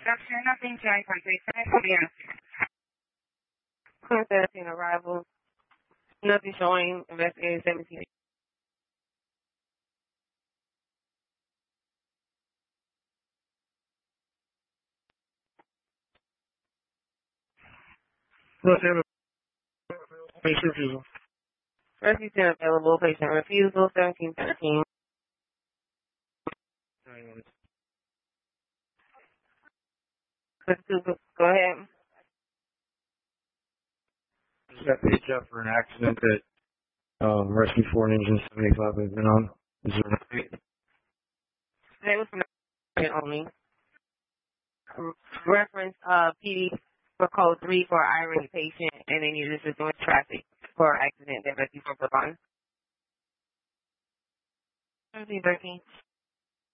Structure, nothing, GI contact, Princess in arrival, nothing showing, investigating 17. Patient refusal. Rescue available, patient refusal, 1713. Go ahead. Got paged up for an accident that Rescue 4 and Engine 75 has been on. Is there an update? Today was from only. Reference PD for code 3 for irony patient, and then you just are doing traffic for accident that Rescue 4 put on. 1713.